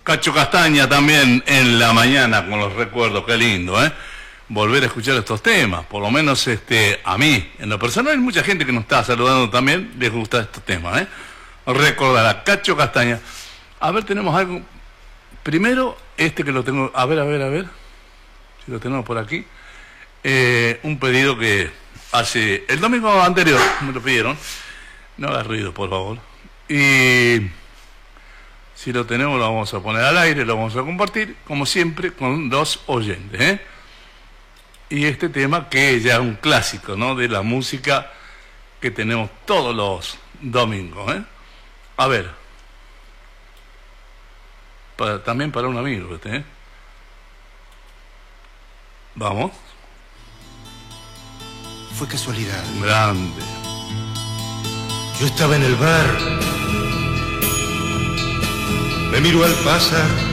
Cacho Castaña también en la mañana con los recuerdos, qué lindo, ¿eh? Volver a escuchar estos temas, por lo menos a mí, en lo personal, hay mucha gente que nos está saludando también, les gusta estos temas, ¿eh? Recordar a Cacho Castaña. A ver, tenemos algo. Primero, que lo tengo, a ver, si lo tenemos por aquí. Un pedido que hace, el domingo anterior me lo pidieron, no hagas ruido, por favor. Y si lo tenemos, lo vamos a poner al aire, lo vamos a compartir, como siempre, con los oyentes, ¿eh? Y este tema que ya es un clásico, ¿no? De la música que tenemos todos los domingos, ¿eh? A ver. También para un amigo, ¿eh? Vamos. Fue casualidad. Grande. Yo estaba en el bar. Me miró al pasar